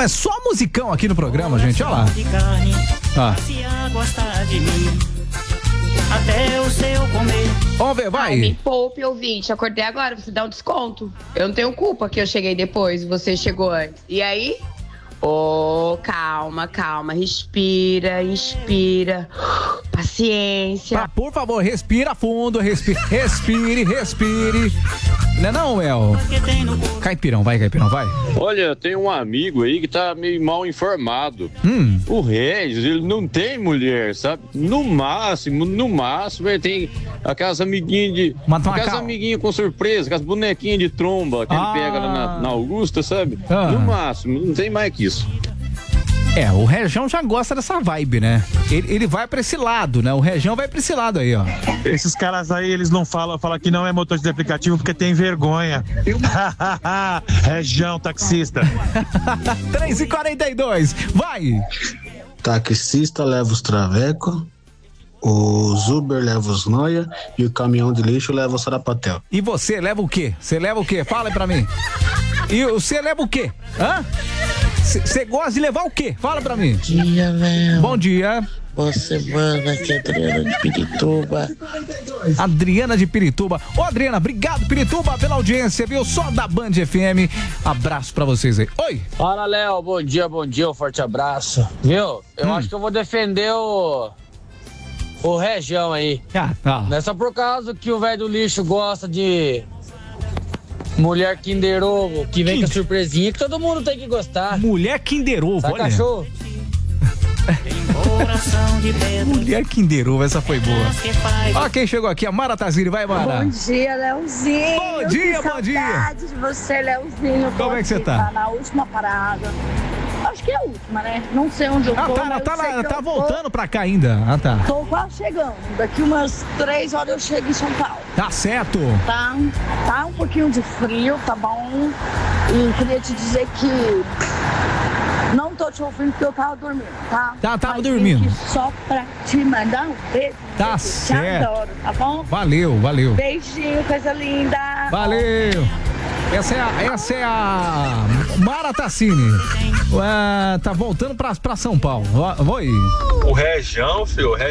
é só musicão aqui no programa, gente, olha lá. Até o seu comer. Vamos ver, vai. Me poupe, ouvinte. Acordei agora, você dá um desconto. Eu não tenho culpa que eu cheguei depois, você chegou antes. E aí? Calma. Respira, inspira. Paciência. Por favor, respira fundo, respire. Não, Mel. Caipirão, vai. Olha, tem um amigo aí que tá meio mal informado. O Regis, ele não tem mulher, sabe? No máximo, ele tem aquelas amiguinhas com surpresa, aquelas bonequinhas de tromba que ele pega lá na Augusta, sabe? No máximo, não tem mais que isso. O Região já gosta dessa vibe, né? Ele vai pra esse lado, né? O Região vai pra esse lado aí, ó. Esses caras aí, eles não falam que não é motorista de aplicativo porque tem vergonha. Região, taxista. 3h42, vai! Taxista leva os travecos, os Uber leva os noia e o caminhão de lixo leva o sarapatel. E você leva o quê? Fala aí pra mim. E você leva o quê? Você gosta de levar o quê? Fala pra mim. Bom dia, Léo. Bom dia. Boa semana, aqui é Adriana de Pirituba. Adriana de Pirituba. Ô, Adriana, obrigado, Pirituba, pela audiência, viu? Só da Band FM. Abraço pra vocês aí. Oi. Fala, Léo. Bom dia, um forte abraço. Viu? Eu acho que eu vou defender o Região aí. Não é só por causa que o velho do lixo gosta de mulher Kinder Ovo, que vem com a surpresinha, que todo mundo tem que gostar. Mulher Kinder Ovo, olha. Cachorro? Mulher Kinder Ovo, essa foi boa. Ó, quem chegou aqui, a Mara Tazini, vai, Mara. Bom dia, Leozinho. Bom dia. Saudade de você, Leozinho. Como é que você tá? Na última parada. Acho que é a última, né? Não sei onde eu tô. Tá voltando pra cá ainda. Tá. Tô quase chegando. Daqui umas 3 horas eu chego em São Paulo. Tá certo. Tá um pouquinho de frio, tá bom? E queria te dizer que não tô te ouvindo porque eu tava dormindo, tá? Tava dormindo. Só pra te mandar um beijo. Tá te certo. adoro, tá bom? Valeu. Beijinho, coisa linda. Valeu. Essa é a Mara Tassini. Tá voltando pra São Paulo. Oi. O Região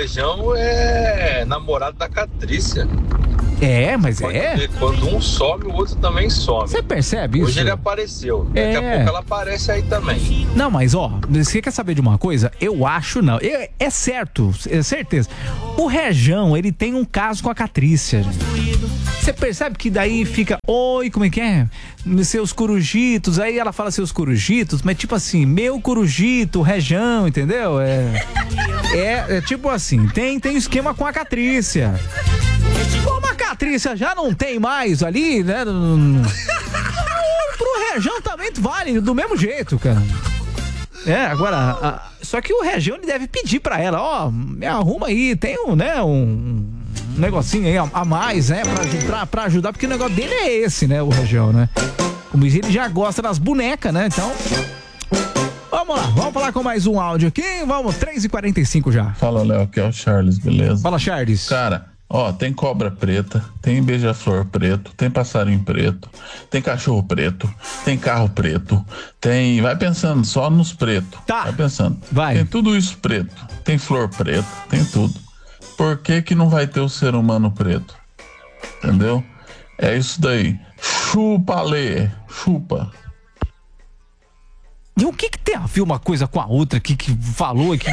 é namorado da Catrícia. Quando um some, o outro também some. Você percebe isso? Hoje ele apareceu. Daqui a pouco ela aparece aí também. Não, mas você quer saber de uma coisa? Eu acho não. É certo, é certeza. O Região, ele tem um caso com a Catrícia. Você percebe que daí fica, oi, como é que é? Seus corujitos, aí ela fala seus corujitos, mas tipo assim, meu corujito, Região, entendeu? É tipo assim, tem esquema com a Catrícia. Como a Catrícia já não tem mais ali, né? Pro Região também vale do mesmo jeito, cara. Agora, só que o Região ele deve pedir pra ela, me arruma aí, tem um negocinho aí a mais, né? Pra ajudar, porque o negócio dele é esse, né? O Região, né? Como diz, ele já gosta das bonecas, né? Então, vamos lá, vamos falar com mais um áudio aqui. Vamos, 3h45 já. Fala, Léo, aqui é o Charles, beleza? Fala, Charles. Cara, tem cobra preta, tem beija-flor preto, tem passarinho preto, tem cachorro preto, tem carro preto, tem... Vai pensando só nos pretos. Tá. Vai pensando. Vai. Tem tudo isso preto, tem flor preta, tem tudo. Por que não vai ter o ser humano preto? Entendeu? É isso daí. Chupa, Lê. Chupa. E o que tem a ver uma coisa com a outra que falou aqui?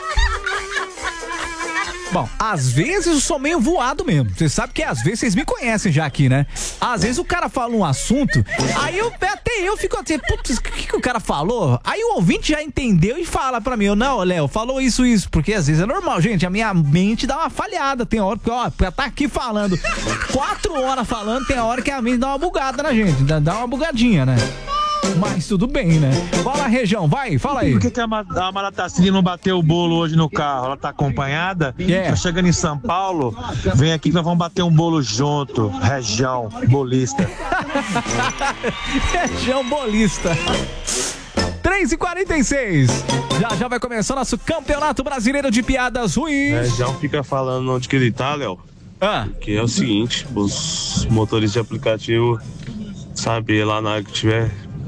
Bom, às vezes eu sou meio voado mesmo. Você sabe que às vezes vocês me conhecem já aqui, né? Às vezes o cara fala um assunto, aí até eu fico assim, putz, o que o cara falou? Aí o ouvinte já entendeu e fala pra mim, não, Léo, falou isso, porque às vezes é normal, gente, a minha mente dá uma falhada, tem hora que tá aqui falando 4 horas falando, tem hora que a mente dá uma bugada na gente, dá uma bugadinha, né? Mas tudo bem, né? Fala, Região, vai, fala aí. Por que a Mara Tassini não bateu o bolo hoje no carro? Ela tá acompanhada? Tá chegando em São Paulo, vem aqui que nós vamos bater um bolo junto. Região, bolista. Região bolista. 3h46. Já vai começar o nosso Campeonato Brasileiro de Piadas Ruins. Região fica falando onde que ele tá, Léo. Que é o seguinte, os motoristas de aplicativo saber lá na hora que tiver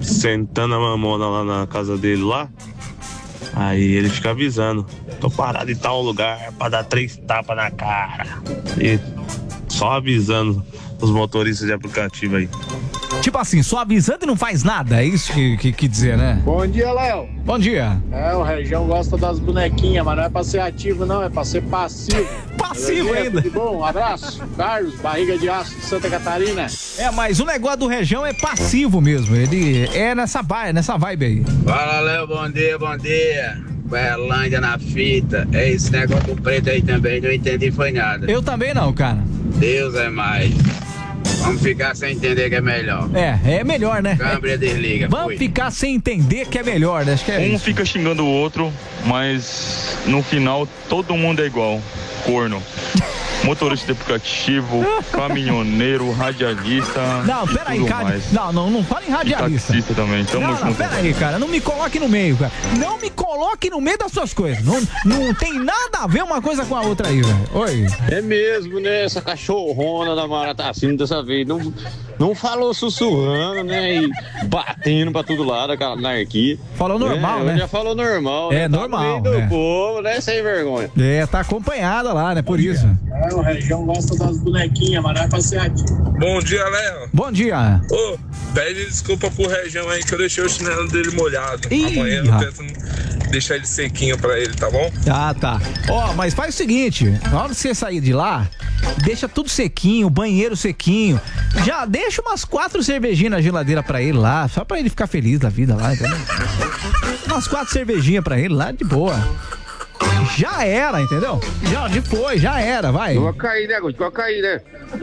sentando a mamona lá na casa dele lá. Aí ele fica avisando. Tô parado em tal lugar pra dar 3 tapas na cara. E só avisando os motoristas de aplicativo aí. Tipo assim, só avisando e não faz nada, é isso que dizer, né? Bom dia, Léo. Bom dia. O Região gosta das bonequinhas, mas não é pra ser ativo, não, é pra ser passivo. Passivo ainda. Tudo bom? Um abraço. Carlos, Barriga de Aço de Santa Catarina. Mas o negócio do Região é passivo mesmo, ele é nessa vibe aí. Fala, Léo, bom dia, bom dia. Berlândia na fita. Esse negócio do preto aí também, não entendi foi nada. Eu também não, cara. Deus é mais. Vamos ficar sem entender que é melhor. É melhor, né? Câmera desliga. Vamos ficar sem entender que é melhor, né? Acho que é um isso. Fica xingando o outro, mas no final todo mundo é igual. Corno. Motorista de aplicativo, caminhoneiro, radialista. Não, peraí, cara. Não fala em radialista. E taxista também, tamo junto. Peraí, cara, não me coloque no meio, cara. Não me coloque no meio das suas coisas. Não tem nada a ver uma coisa com a outra aí, velho. Oi. É mesmo, né? Essa cachorrona da Maratacina dessa vez não falou sussurrando, né? E batendo pra todo lado, aquela anarquia. Falou normal, né? Já falou normal, É, né? normal. Tá no meio do povo, né? Sem vergonha. Tá acompanhada lá, né? Por isso. O Região gosta das bonequinhas, mas não é pra ser ativo. Bom dia, Léo. Bom dia. Ô, pede desculpa pro Região aí que eu deixei o chinelo dele molhado. Ih, amanhã eu tento deixar ele sequinho pra ele, tá bom? Tá. Mas faz o seguinte, na hora que você sair de lá, deixa tudo sequinho, banheiro sequinho. Já deixa umas 4 cervejinhas na geladeira pra ele lá, só pra ele ficar feliz da vida lá, entendeu? Umas 4 cervejinhas pra ele lá, de boa. Já era, entendeu? Já era, vai. Vai cair, né, Guti? Vai cair, né?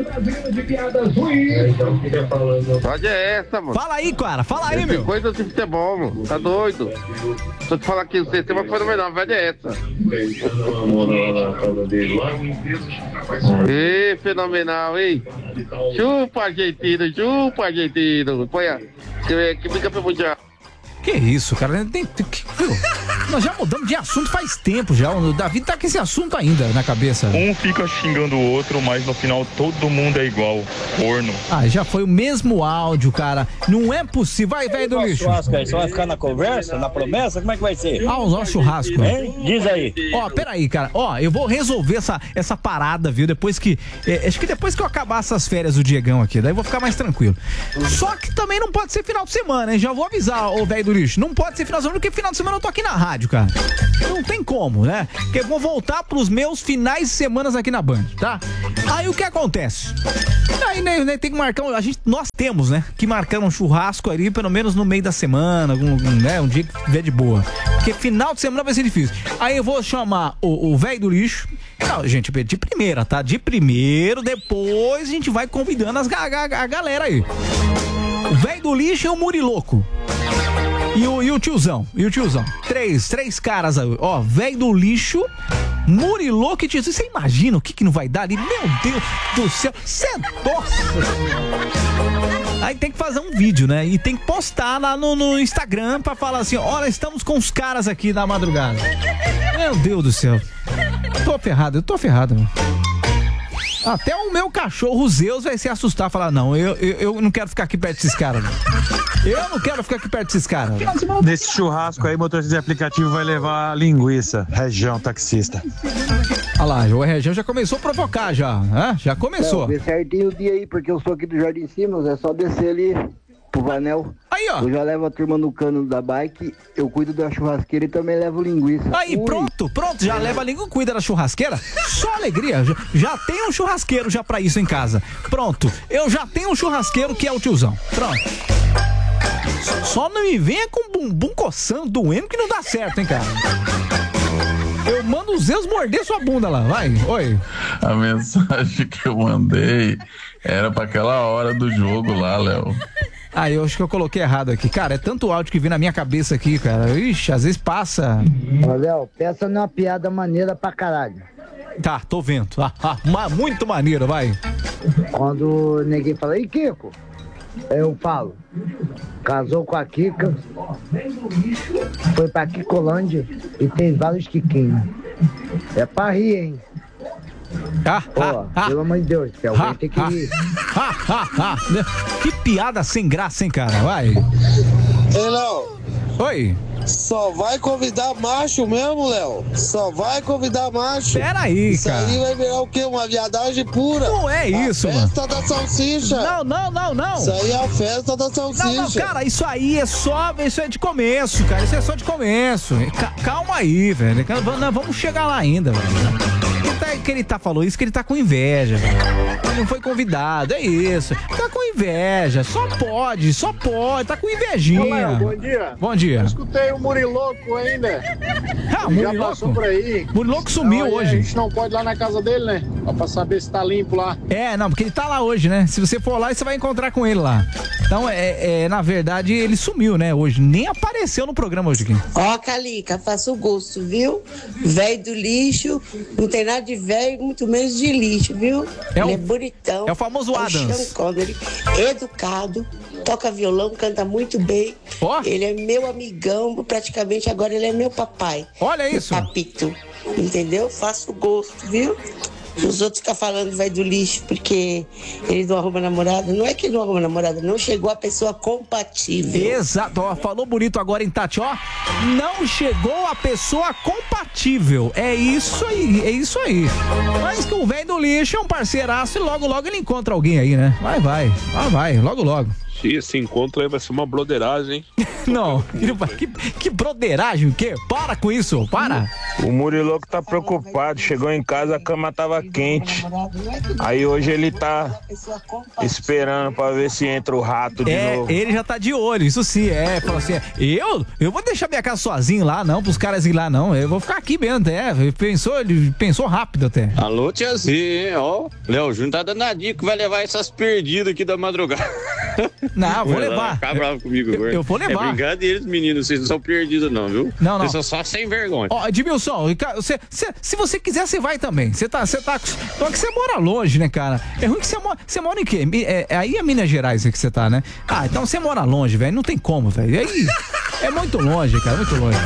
Pode é essa, mano. Fala aí, cara. Fala aí, meu. Coisa de futebol, mano. Tá doido. Se eu te falar que o sistema foi fenomenal, a velha é essa. Ê, fenomenal, hein? Chupa, argentino. Põe a... Que briga pro mundial. Que isso, cara? Nós já mudamos de assunto faz tempo já. O Davi tá com esse assunto ainda na cabeça. Um fica xingando o outro, mas no final todo mundo é igual. Corno. Já foi o mesmo áudio, cara. Não é possível. Vai, velho do lixo. Churrasco aí, você vai ficar na conversa, na promessa? Como é que vai ser? O nosso churrasco. Hein? Diz aí. Peraí, cara. Eu vou resolver essa parada, viu? Depois que... acho que depois que eu acabar essas férias do Diegão aqui, daí eu vou ficar mais tranquilo. Só que também não pode ser final de semana, hein? Já vou avisar, ô velho do lixo. Não pode ser final de semana, porque final de semana eu tô aqui na rádio, cara. Não tem como, né? Porque eu vou voltar pros meus finais de semanas aqui na Band, tá? Aí o que acontece? Aí, né, tem que marcar, nós temos, né, que marcar um churrasco ali, pelo menos no meio da semana, um dia que tiver de boa. Porque final de semana vai ser difícil. Aí eu vou chamar o velho do lixo. Não, gente, de primeira, tá? De primeiro, depois a gente vai convidando a galera aí. O velho do lixo e o Muriloco. E o tiozão. Três caras aí. Velho do lixo, Muriloco e tiozão. Você imagina o que não vai dar ali? Meu Deus do céu. Você é doce. Aí tem que fazer um vídeo, né? E tem que postar lá no Instagram pra falar assim: olha, estamos com os caras aqui na madrugada. Meu Deus do céu. Eu tô ferrado, mano. Até o meu cachorro, o Zeus, vai se assustar e falar: não, eu não quero ficar aqui perto desses caras. Eu não quero ficar aqui perto desses caras. Nesse churrasco aí, motorista de aplicativo vai levar linguiça. Região taxista. Olha lá, o Região já começou a provocar já. Né? Já começou. Vê certinho o dia aí, porque eu sou aqui do Jardim Simas, é só descer ali pro Vanel. Aí, ó. Eu já levo a turma no cano da bike, eu cuido da churrasqueira e também levo linguiça. Aí, pronto, já leva a língua, cuida da churrasqueira. Só alegria, já tem um churrasqueiro já pra isso em casa. Pronto, eu já tenho um churrasqueiro que é o tiozão. Pronto. Só não me venha com o bumbum coçando, doendo, que não dá certo, hein, cara. Eu mando os Zeus morder sua bunda lá, vai, oi. A mensagem que eu mandei era pra aquela hora do jogo lá, Léo. Eu acho que eu coloquei errado aqui. Cara, é tanto áudio que vem na minha cabeça aqui, cara. Ixi, às vezes passa. Ô, Léo, peça numa piada maneira pra caralho. Tá, tô vendo. Muito maneiro, vai. Quando ninguém fala: ei, Kiko, eu falo: casou com a Kika, foi pra Kikolândia e tem vários Kiquinhos. É pra rir, hein? Pelo amor de Deus, alguém tem que rir. Que piada sem graça, hein, cara? Vai. Ei, Léo. Oi. Só vai convidar macho mesmo, Léo? Só vai convidar macho? Peraí, cara. Isso aí vai virar o quê? Uma viadagem pura? Não é isso, mano. Festa da salsicha. Não. Isso aí é a festa da salsicha. Não, cara, isso aí é só, isso é de começo, cara. Isso é só de começo. Calma aí, velho. Vamos chegar lá ainda, velho. Que ele falou isso que ele tá com inveja, velho. Ele não foi convidado, é isso. Tá com inveja, só pode, tá com invejinha. Olá, bom dia. Bom dia. Eu escutei o Muriloco ainda. O Muriloco? Já passou por aí. Muriloco sumiu não, hoje. A gente não pode ir lá na casa dele, né? Pra saber se tá limpo lá. Não, porque ele tá lá hoje, né? Se você for lá, você vai encontrar com ele lá. Então, na verdade, ele sumiu, né, hoje. Nem apareceu no programa hoje aqui. Ó, Calica, faça o gosto, viu? Velho do lixo, não tem nada de velho, muito menos de lixo, viu? Ele é bonitão. É o famoso Adams. Sean Connery, educado, toca violão, canta muito bem. Ele é meu amigão, praticamente agora ele é meu papai. Olha isso. Papito, entendeu? Faça o gosto, viu? Os outros ficam falando velho do lixo porque ele não arruma namorada. Não é que ele não arruma namorada, não chegou a pessoa compatível. Exato, ó, falou bonito agora, hein, Tati, ó. Não chegou a pessoa compatível. É isso aí. Mas que o velho do lixo é um parceiraço e logo ele encontra alguém aí, né? Vai, logo. Esse encontro aí vai ser uma broderagem, hein? Não, que broderagem, o quê? Para com isso, para. O Muriloco tá preocupado, chegou em casa, a cama tava quente. Aí hoje ele tá esperando pra ver se entra o rato de novo. Ele já tá de olho, isso sim, falou assim, eu vou deixar minha casa sozinho lá, não, pros caras ir lá, não, eu vou ficar aqui mesmo, ele pensou rápido até. Alô, tiazinha, ó, Léo Júnior tá dando a dica que vai levar essas perdidas aqui da madrugada. Não, vou levar. Fica bravo comigo agora. Eu vou levar. É brincadeira, meninos, vocês não são perdidos não, viu? Não. Vocês são só sem vergonha. Ó, Edmilson, se você quiser, você vai também. Você tá, só que você mora longe, né, cara? É ruim que você mora em quê? Aí é Minas Gerais que você tá, né? Ah, então você mora longe, velho, não tem como, velho. Aí é muito longe, cara, muito longe.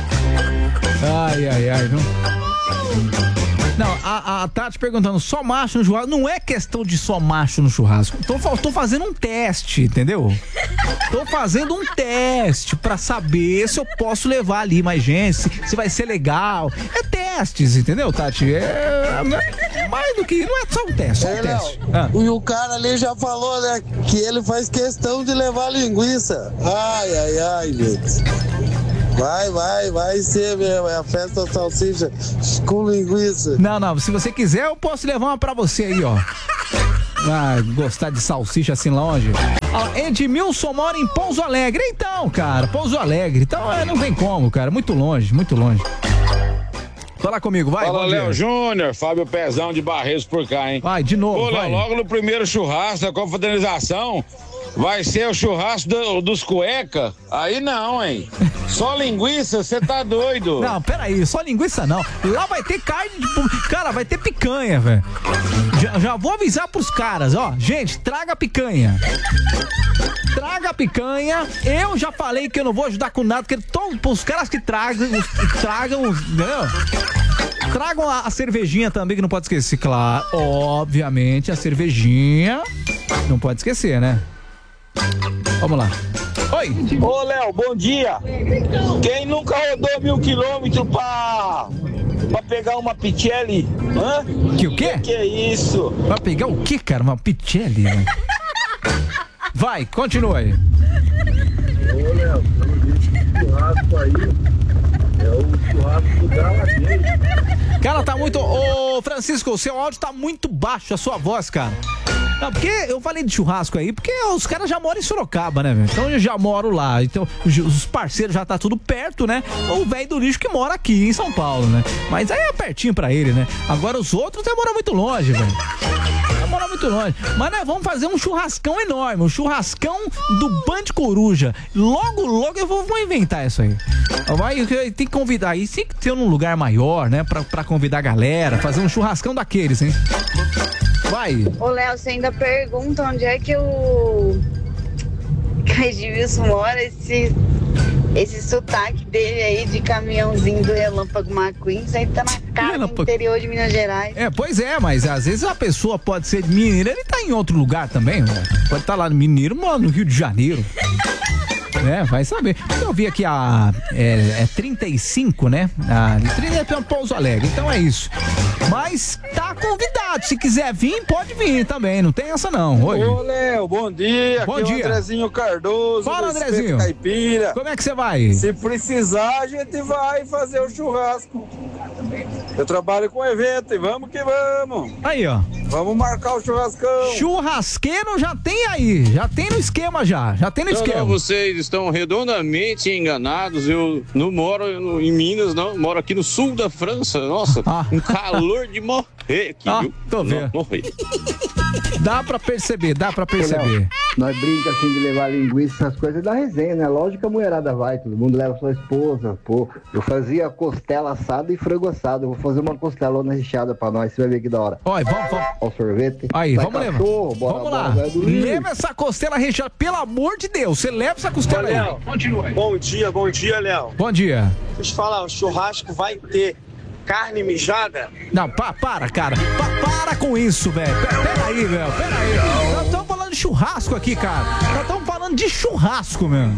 Ai, viu? Não, a Tati perguntando, só macho no churrasco? Não é questão de só macho no churrasco. Tô fazendo um teste, entendeu? Tô fazendo um teste pra saber se eu posso levar ali mais gente, se vai ser legal. É testes, entendeu, Tati? Mais do que, não é só um teste, é um teste. E o cara ali já falou, né, que ele faz questão de levar linguiça. Ai, gente. Vai ser mesmo, é a festa da salsicha com linguiça. Não, se você quiser eu posso levar uma pra você aí, ó. Gostar de salsicha assim longe. Edmilson mora em Pouso Alegre, então, cara, Pouso Alegre, então não tem como, cara, muito longe. Fala comigo, vai. Fala, Léo Júnior, Fábio Pezão de Barreiros por cá, hein? Vai, de novo, Léo, logo no primeiro churrasco da confraternização, vai ser o churrasco dos cueca? Aí não, hein? Só linguiça, você tá doido? Não, peraí, só linguiça não. Lá vai ter carne, cara, vai ter picanha, velho. Já vou avisar pros caras, ó. Gente, traga picanha. Eu já falei que eu não vou ajudar com nada, porque os caras que tragam, entendeu? Tragam a cervejinha também, que não pode esquecer, claro. Obviamente, a cervejinha não pode esquecer, né? Vamos lá. Oi! Ô, Léo, bom dia! Quem nunca rodou 1000 quilômetros pra pegar uma Pichelli? Hã? O quê? Que é isso? Pra pegar o quê, cara? Uma Pichelli? Né? Vai, continua aí. Ô, Léo, esse churrasco aí é o churrasco da ladeira. Cara, tá muito... Ô, Francisco, o seu áudio tá muito baixo, a sua voz, cara. Não, porque eu falei de churrasco aí, porque os caras já moram em Sorocaba, né, velho? Então eu já moro lá, então os parceiros já tá tudo perto, né? O velho do lixo que mora aqui em São Paulo, né? Mas aí é pertinho pra ele, né? Agora os outros moram muito longe, velho. Mora muito longe. Mas nós vamos fazer um churrascão enorme, um churrascão do Band Coruja. Logo eu vou inventar isso aí. Tem que convidar aí, tem que ter um lugar maior, né? Pra convidar a galera, fazer um churrascão daqueles, hein? Vai. Ô, Léo, você ainda pergunta onde é que o Edmilson mora, esse sotaque dele aí de caminhãozinho do Relâmpago McQueen, isso aí tá na cara do interior de Minas Gerais. Pois é, mas às vezes a pessoa pode ser de Mineiro, ele tá em outro lugar também, né? Pode estar lá no Mineiro, mano, no Rio de Janeiro. Vai saber. Eu vi aqui é 35, né? 30 é um Pouso Alegre, então é isso. Mas tá convidado, se quiser vir, pode vir também, não tem essa não. Oi. Ô, Léo, bom dia. Bom aqui dia. É o Andrezinho Cardoso. Fala, Andrezinho. Caipira. Como é que você vai? Se precisar, a gente vai fazer o churrasco. Eu trabalho com evento e vamos que vamos. Aí, ó. Vamos marcar o churrascão. Churrasqueiro já tem aí, já tem no esquema já tem no esquema. Não, vocês estão redondamente enganados. Eu não moro em Minas, não. Moro aqui no sul da França. Nossa, um calor de morrer aqui, viu? Tô vendo. Morrer. Dá pra perceber. Léo, nós brincamos assim de levar linguiça, essas coisas da resenha, né? Lógico que a mulherada vai, todo mundo leva sua esposa. Pô, eu fazia costela assada e frango assado. Eu vou fazer uma costelona recheada pra nós, você vai ver que da hora. Olha, vamos. Ó o sorvete. Aí, Sai vamos levar. Vamos lá. Leva essa costela recheada, pelo amor de Deus. Você leva essa costela aí. Léo, continua. Bom dia, Léo. Bom dia. Deixa eu te falar, o churrasco vai ter carne mijada? Não, para, cara. Para com isso, velho. Peraí, velho. Nós estamos falando de churrasco aqui, cara. Nós estamos falando de churrasco, meu.